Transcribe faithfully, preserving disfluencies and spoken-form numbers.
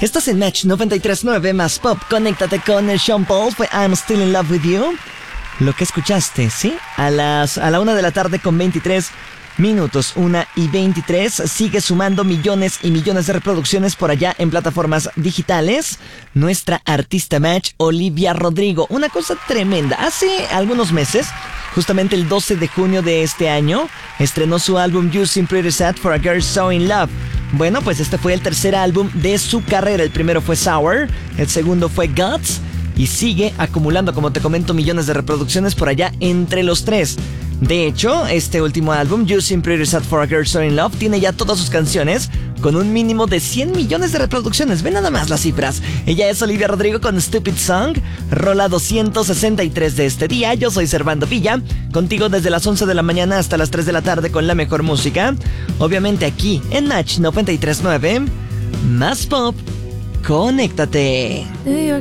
Estás en Match noventa y tres punto nueve más Pop. Conéctate con Sean Paul. Fue I'm Still in Love with You. Lo que escuchaste, ¿sí? A las a la una de la tarde con veintitrés minutos. Una y veintitrés. Sigue sumando millones y millones de reproducciones por allá en plataformas digitales. Nuestra artista Match, Olivia Rodrigo. Una cosa tremenda. Hace algunos meses, justamente el doce de junio de este año, estrenó su álbum You Seem Pretty Sad for a Girl So in Love. Bueno, pues este fue el tercer álbum de su carrera. El primero fue Sour, el segundo fue Guts, y sigue acumulando, como te comento, millones de reproducciones por allá entre los tres. De hecho, este último álbum, You Seem Pretty Sad for a Girl So in Love, tiene ya todas sus canciones con un mínimo de cien millones de reproducciones. Ve nada más las cifras. Ella es Olivia Rodrigo con Stupid Song, rola doscientos sesenta y tres de este día. Yo soy Servando Villa, contigo desde las once de la mañana hasta las tres de la tarde con la mejor música. Obviamente aquí en Match noventa y tres punto nueve, más Pop. Conéctate. New York